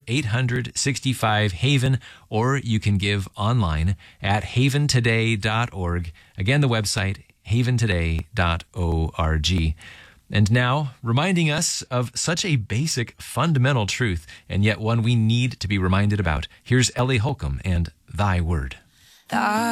1-800-65-HAVEN, or you can give online at haventoday.org. Again, the website, haventoday.org. And now, reminding us of such a basic, fundamental truth, and yet one we need to be reminded about, here's Ellie Holcomb and Thy Word.